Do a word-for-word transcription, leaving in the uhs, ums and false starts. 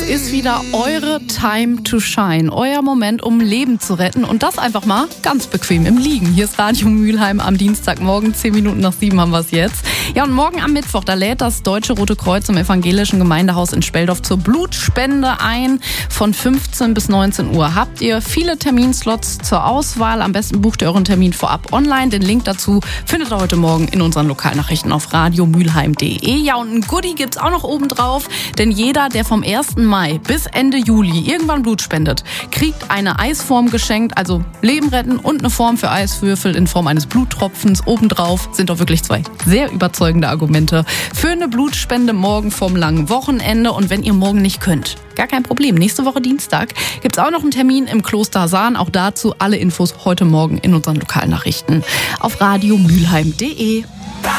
ist wieder eure Time to Shine. Euer Moment, um Leben zu retten. Und das einfach mal ganz bequem im Liegen. Hier ist Radio Mülheim am Dienstagmorgen. Zehn Minuten nach sieben haben wir es jetzt. Ja, und morgen am Mittwoch, da lädt das Deutsche Rote Kreuz im Evangelischen Gemeindehaus in Speldorf zur Blutspende ein. Von fünfzehn bis neunzehn Uhr habt ihr viele Terminslots zur Auswahl. Am besten bucht ihr euren Termin vorab online. Den Link dazu findet ihr heute Morgen in unseren Lokalnachrichten auf radiomülheim punkt de. Ja, und ein Goodie gibt's auch noch oben drauf. Denn jeder, der vom ersten Mai bis Ende Juli irgendwann Blut spendet, kriegt eine Eisform geschenkt. Also Leben retten und eine Form für Eiswürfel in Form eines Bluttropfens. Obendrauf sind doch wirklich zwei sehr überzeugende Argumente für eine Blutspende morgen vom langen Wochenende. Und wenn ihr morgen nicht könnt, gar kein Problem. Nächste Woche Dienstag gibt's auch noch einen Termin im Kloster Sahn. Auch dazu alle Infos heute Morgen in unseren Lokalnachrichten auf radiomülheim punkt de.